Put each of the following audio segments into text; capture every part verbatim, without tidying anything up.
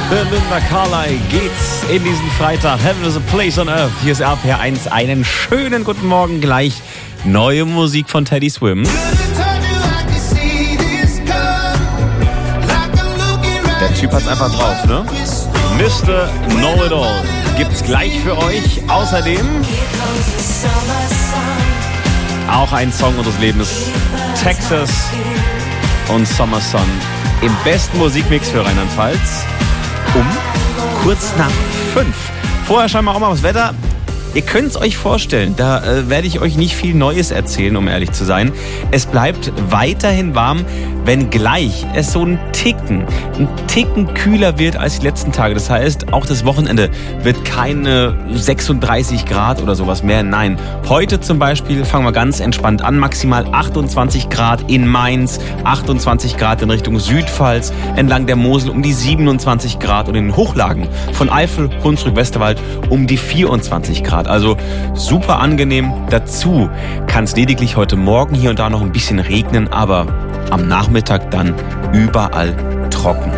Belinda Carlisle geht's in diesen Freitag. Heaven is a place on earth. Hier ist R P R eins. Einen schönen guten Morgen. Gleich neue Musik von Teddy Swims. Der Typ hat's einfach drauf, ne? Mister Know-It-All gibt's gleich für euch. Außerdem auch ein Song unseres Lebens. Texas und Summer Sun im besten Musikmix für Rheinland-Pfalz um kurz nach fünf. Vorher schauen wir auch mal aufs Wetter. Ihr könnt es euch vorstellen, da äh, werde ich euch nicht viel Neues erzählen, um ehrlich zu sein. Es bleibt weiterhin warm, wenngleich es so ein Ticken, ein Ticken kühler wird als die letzten Tage. Das heißt, auch das Wochenende wird keine sechsunddreißig Grad oder sowas mehr. Nein, heute zum Beispiel fangen wir ganz entspannt an. Maximal achtundzwanzig Grad in Mainz, achtundzwanzig Grad in Richtung Südpfalz, entlang der Mosel um die siebenundzwanzig Grad und in den Hochlagen von Eifel, Hunsrück, Westerwald um die vierundzwanzig Grad. Also super angenehm. Dazu kann es lediglich heute Morgen hier und da noch ein bisschen regnen, aber am Nachmittag dann überall trocken.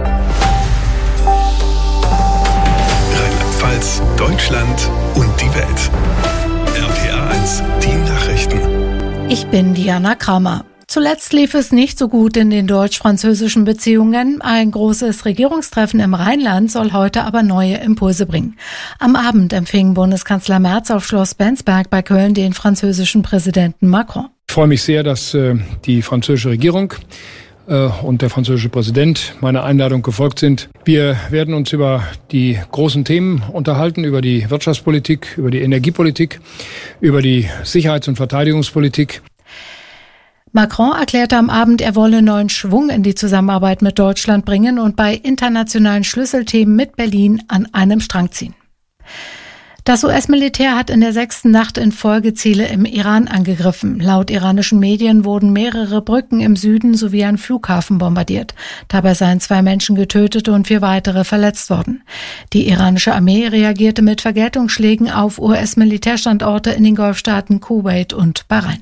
Rheinland-Pfalz, Deutschland und die Welt. R P R eins, die Nachrichten. Ich bin Diana Kramer. Zuletzt lief es nicht so gut in den deutsch-französischen Beziehungen. Ein großes Regierungstreffen im Rheinland soll heute aber neue Impulse bringen. Am Abend empfing Bundeskanzler Merz auf Schloss Bensberg bei Köln den französischen Präsidenten Macron. Ich freue mich sehr, dass äh, die französische Regierung äh, und der französische Präsident meiner Einladung gefolgt sind. Wir werden uns über die großen Themen unterhalten, über die Wirtschaftspolitik, über die Energiepolitik, über die Sicherheits- und Verteidigungspolitik. Macron erklärte am Abend, er wolle neuen Schwung in die Zusammenarbeit mit Deutschland bringen und bei internationalen Schlüsselthemen mit Berlin an einem Strang ziehen. Das U S-Militär hat in der sechsten Nacht in Folge Ziele im Iran angegriffen. Laut iranischen Medien wurden mehrere Brücken im Süden sowie ein Flughafen bombardiert. Dabei seien zwei Menschen getötet und vier weitere verletzt worden. Die iranische Armee reagierte mit Vergeltungsschlägen auf U S-Militärstandorte in den Golfstaaten Kuwait und Bahrain.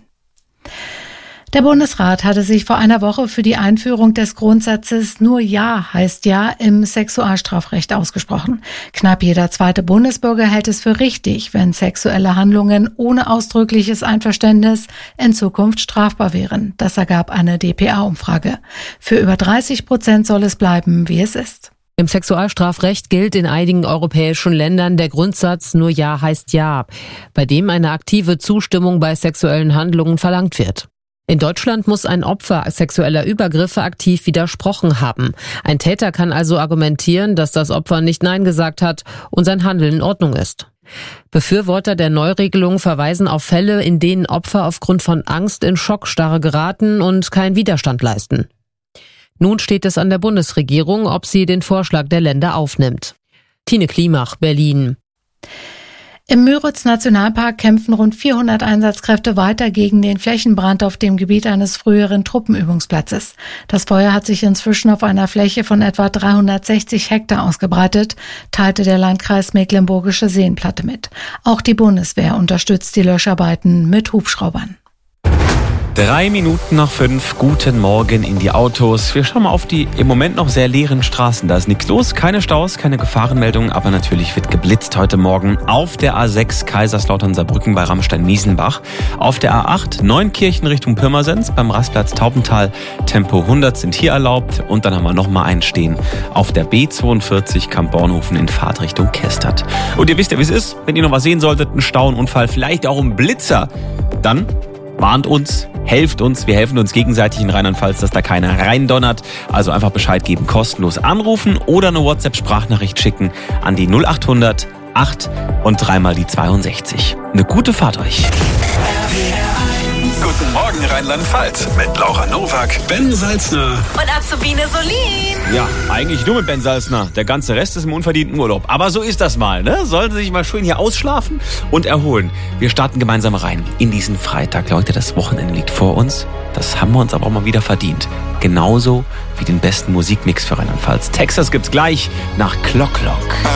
Der Bundesrat hatte sich vor einer Woche für die Einführung des Grundsatzes "Nur Ja heißt Ja" im Sexualstrafrecht ausgesprochen. Knapp jeder zweite Bundesbürger hält es für richtig, wenn sexuelle Handlungen ohne ausdrückliches Einverständnis in Zukunft strafbar wären. Das ergab eine D P A-Umfrage. Für über dreißig Prozent soll es bleiben, wie es ist. Im Sexualstrafrecht gilt in einigen europäischen Ländern der Grundsatz "Nur Ja heißt Ja", bei dem eine aktive Zustimmung bei sexuellen Handlungen verlangt wird. In Deutschland muss ein Opfer sexueller Übergriffe aktiv widersprochen haben. Ein Täter kann also argumentieren, dass das Opfer nicht Nein gesagt hat und sein Handeln in Ordnung ist. Befürworter der Neuregelung verweisen auf Fälle, in denen Opfer aufgrund von Angst in Schockstarre geraten und keinen Widerstand leisten. Nun steht es an der Bundesregierung, ob sie den Vorschlag der Länder aufnimmt. Tine Klimach, Berlin. Im Müritz-Nationalpark kämpfen rund vierhundert Einsatzkräfte weiter gegen den Flächenbrand auf dem Gebiet eines früheren Truppenübungsplatzes. Das Feuer hat sich inzwischen auf einer Fläche von etwa dreihundertsechzig Hektar ausgebreitet, teilte der Landkreis Mecklenburgische Seenplatte mit. Auch die Bundeswehr unterstützt die Löscharbeiten mit Hubschraubern. Drei Minuten nach fünf, guten Morgen in die Autos. Wir schauen mal auf die im Moment noch sehr leeren Straßen. Da ist nichts los, keine Staus, keine Gefahrenmeldungen, aber natürlich wird geblitzt heute Morgen auf der A sechs Kaiserslautern-Saarbrücken bei Ramstein-Miesenbach, auf der A acht Neunkirchen Richtung Pirmasens, beim Rastplatz Taubental Tempo hundert sind hier erlaubt und dann haben wir noch mal einen stehen auf der B zweiundvierzig Kamp-Bornhofen in Fahrtrichtung Kestert. Und ihr wisst ja, wie es ist, wenn ihr noch was sehen solltet, ein Stau, ein Unfall, vielleicht auch ein Blitzer, dann warnt uns, helft uns, wir helfen uns gegenseitig in Rheinland-Pfalz, dass da keiner reindonnert. Also einfach Bescheid geben, kostenlos anrufen oder eine WhatsApp-Sprachnachricht schicken an die null achthundert acht und dreimal die zweiundsechzig. Eine gute Fahrt euch. Guten Morgen Rheinland-Pfalz mit Laura Nowak, Ben Salzner und Azubine Solin. Ja, eigentlich nur mit Ben Salzner. Der ganze Rest ist im unverdienten Urlaub. Aber so ist das mal, ne? Sollen Sie sich mal schön hier ausschlafen und erholen. Wir starten gemeinsam rein in diesen Freitag. Leute, das Wochenende liegt vor uns. Das haben wir uns aber auch mal wieder verdient. Genauso wie den besten Musikmix für Rheinland-Pfalz. Texas gibt's gleich nach Clock Clock.